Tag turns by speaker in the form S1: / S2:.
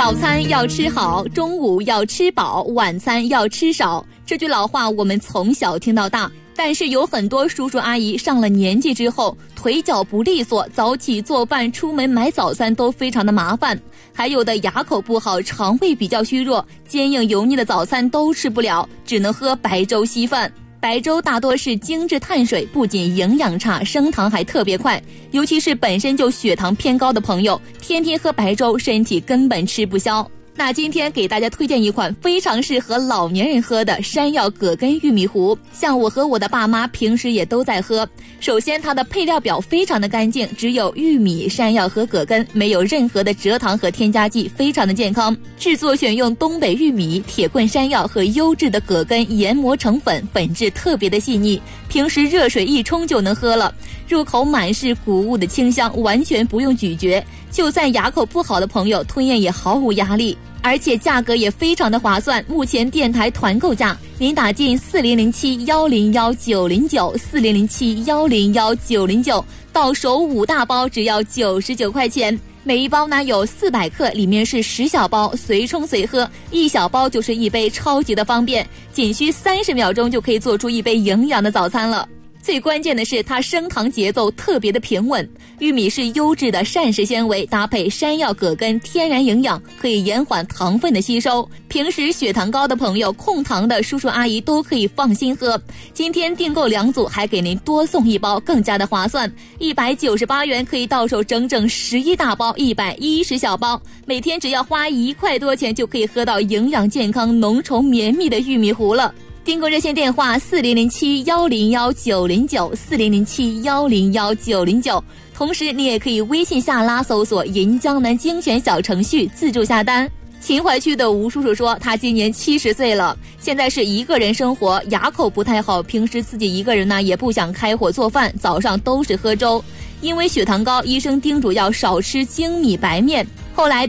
S1: 早餐要吃好，中午要吃饱，晚餐要吃少。这句老话我们从小听到大，但是有很多叔叔阿姨上了年纪之后，腿脚不利索，早起做饭、出门买早餐都非常的麻烦。还有的牙口不好，肠胃比较虚弱，坚硬油腻的早餐都吃不了，只能喝白粥稀饭。白粥大多是精致碳水，不仅营养差，升糖还特别快，尤其是本身就血糖偏高的朋友，天天喝白粥，身体根本吃不消。那今天给大家推荐一款非常适合老年人喝的山药葛根玉米糊，像我和我的爸妈平时也都在喝。首先它的配料表非常的干净，只有玉米、山药和葛根，没有任何的蔗糖和添加剂，非常的健康。制作选用东北玉米、铁棍山药和优质的葛根研磨成粉，粉质特别的细腻，平时热水一冲就能喝了，入口满是谷物的清香，完全不用咀嚼，就算牙口不好的朋友吞咽也毫无压力，而且价格也非常的划算。目前电台团购价，您打进4007-101-909，4007-101-909，到手5大包只要99块钱。每一包呢有400克，里面是10小包，随冲随喝，1小包就是一杯，超级的方便，仅需30秒钟就可以做出一杯营养的早餐了。最关键的是它升糖节奏特别的平稳，玉米是优质的膳食纤维，搭配山药葛根天然营养，可以延缓糖分的吸收，平时血糖高的朋友、控糖的叔叔阿姨都可以放心喝。今天订购2组还给您多送1包，更加的划算，198元可以到手整整11大包，110小包，每天只要花1块多钱就可以喝到营养健康、浓稠绵密的玉米糊了。订购热线电话4007-101-909，4007-101-909，同时你也可以微信下拉搜索银江南精选小程序自助下单。秦淮区的吴叔叔说，他今年70岁了，现在是一个人生活，牙口不太好，平时自己一个人呢也不想开火做饭，早上都是喝粥，因为血糖高，医生叮嘱要少吃精米白面，后来